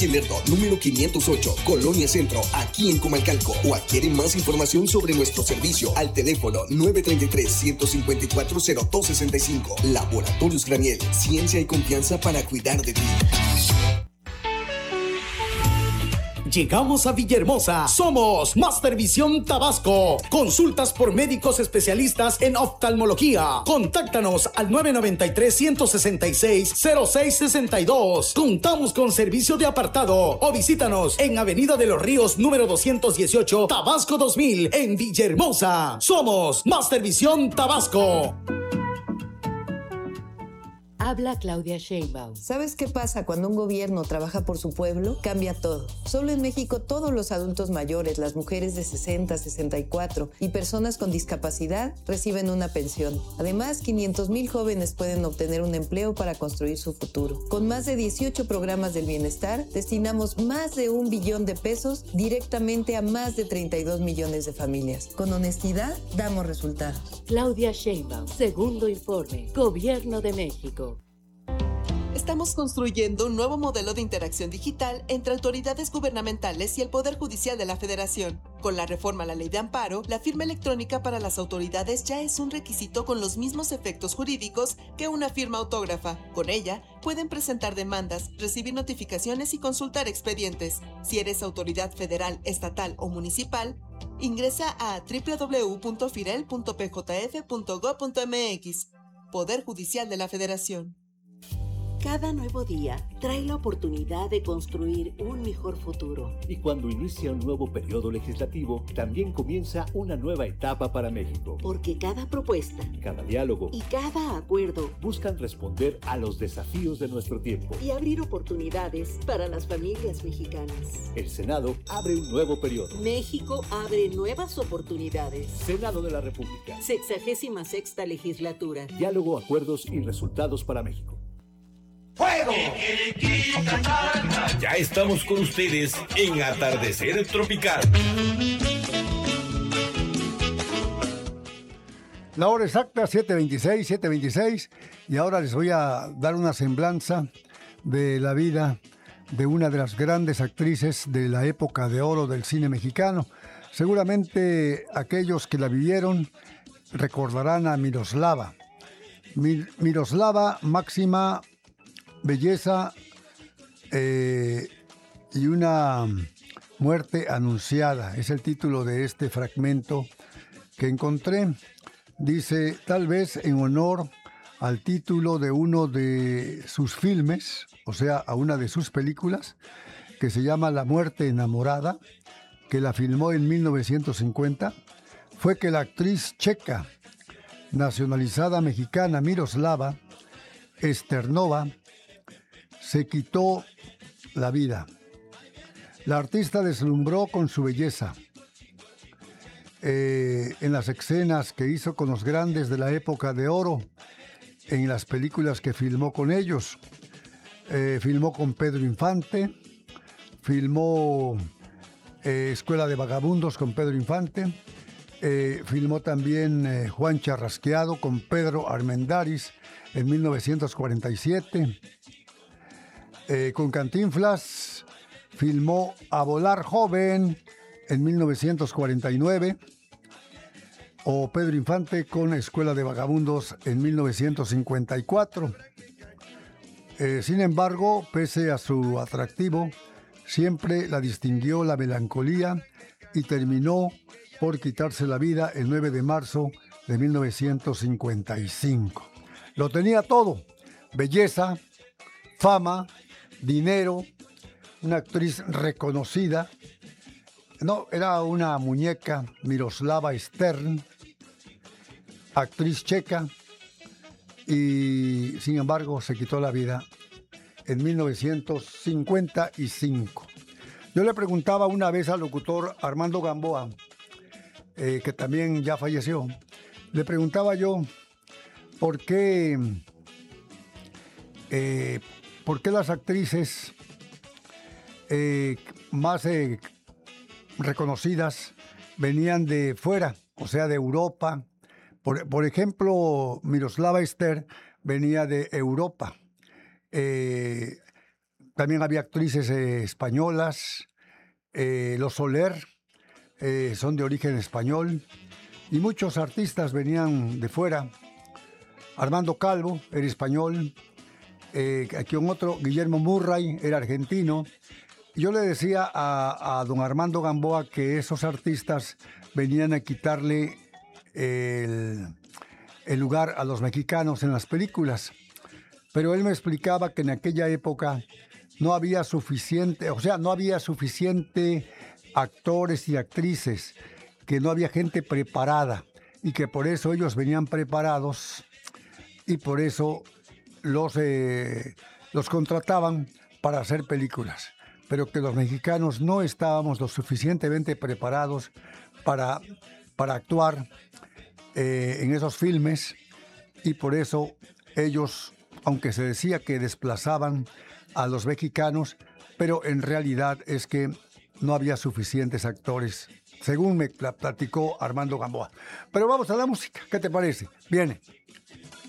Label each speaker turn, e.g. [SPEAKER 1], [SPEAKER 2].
[SPEAKER 1] El Lerdo, número 508, Colonia Centro, aquí en Comalcalco. O adquiere más información sobre nuestro servicio al teléfono 933-154-0265. Laboratorios Graniel, ciencia y confianza para cuidar de ti.
[SPEAKER 2] Llegamos a Villahermosa. Somos Master Visión Tabasco. Consultas por médicos especialistas en oftalmología. Contáctanos al 993-166-0662. Contamos con servicio de apartado o visítanos en Avenida de los Ríos número 218, Tabasco 2000, en Villahermosa. Somos Master Visión Tabasco.
[SPEAKER 3] Habla Claudia Sheinbaum.
[SPEAKER 4] ¿Sabes qué pasa cuando un gobierno trabaja por su pueblo? Cambia todo. Solo en México todos los adultos mayores, las mujeres de 60, 64 y personas con discapacidad reciben una pensión. Además, 500,000 jóvenes pueden obtener un empleo para construir su futuro. Con más de 18 programas del bienestar, destinamos más de 1 billón de pesos directamente a más de 32 millones de familias. Con honestidad, damos resultados.
[SPEAKER 3] Claudia Sheinbaum, segundo informe, Gobierno de México.
[SPEAKER 5] Estamos construyendo un nuevo modelo de interacción digital entre autoridades gubernamentales y el Poder Judicial de la Federación. Con la reforma a la Ley de Amparo, la firma electrónica para las autoridades ya es un requisito con los mismos efectos jurídicos que una firma autógrafa. Con ella, pueden presentar demandas, recibir notificaciones y consultar expedientes. Si eres autoridad federal, estatal o municipal, ingresa a www.firel.pjf.gov.mx. Poder Judicial de la Federación.
[SPEAKER 6] Cada nuevo día trae la oportunidad de construir un mejor futuro.
[SPEAKER 7] Y cuando inicia un nuevo periodo legislativo, también comienza una nueva etapa para México.
[SPEAKER 6] Porque cada propuesta,
[SPEAKER 7] cada diálogo
[SPEAKER 6] y cada acuerdo
[SPEAKER 7] buscan responder a los desafíos de nuestro tiempo
[SPEAKER 6] y abrir oportunidades para las familias mexicanas.
[SPEAKER 7] El Senado abre un nuevo periodo.
[SPEAKER 6] México abre nuevas oportunidades.
[SPEAKER 7] Senado de la República.
[SPEAKER 6] 66ª legislatura.
[SPEAKER 7] Diálogo, acuerdos y resultados para México.
[SPEAKER 8] ¡Fuego! Ya estamos con ustedes en Atardecer Tropical.
[SPEAKER 9] La hora exacta, 7:26, y ahora les voy a dar una semblanza de la vida de una de las grandes actrices de la época de oro del cine mexicano. Seguramente aquellos que la vivieron recordarán a Miroslava. Miroslava, máxima belleza y una muerte anunciada. Es el título de este fragmento que encontré. Dice, tal vez en honor al título de uno de sus filmes, o sea, a una de sus películas, que se llama La muerte enamorada, que la filmó en 1950, fue que la actriz checa, nacionalizada mexicana Miroslava Sternova, se quitó la vida. La artista deslumbró con su belleza. En las escenas que hizo con los grandes de la época de oro, en las películas que filmó con ellos. Filmó con Pedro Infante, filmó Escuela de Vagabundos con Pedro Infante, filmó también Juan Charrasqueado con Pedro Armendáriz en 1947. Con Cantinflas filmó A Volar Joven en 1949, o Pedro Infante con Escuela de Vagabundos en 1954. Sin embargo, pese a su atractivo, siempre la distinguió la melancolía y terminó por quitarse la vida el 9 de marzo de 1955. Lo tenía todo: belleza, fama, dinero, una actriz reconocida. No, era una muñeca, Miroslava Stern, actriz checa, y sin embargo se quitó la vida en 1955. Yo le preguntaba una vez al locutor Armando Gamboa, que también ya falleció, le preguntaba yo por qué las actrices más reconocidas venían de fuera, o sea, de Europa. Por ejemplo, Miroslava Stern venía de Europa. También había actrices españolas. Los Soler son de origen español. Y muchos artistas venían de fuera. Armando Calvo era español. Aquí un otro, Guillermo Murray, era argentino. Yo le decía a don Armando Gamboa que esos artistas venían a quitarle el lugar a los mexicanos en las películas. Pero él me explicaba que en aquella época no había suficiente actores y actrices, que no había gente preparada y que por eso ellos venían preparados y por eso los contrataban para hacer películas, pero que los mexicanos no estábamos lo suficientemente preparados para actuar en esos filmes, y por eso ellos, aunque se decía que desplazaban a los mexicanos, pero en realidad es que no había suficientes actores, según me platicó Armando Gamboa. Pero vamos a la música, ¿qué te parece? Viene.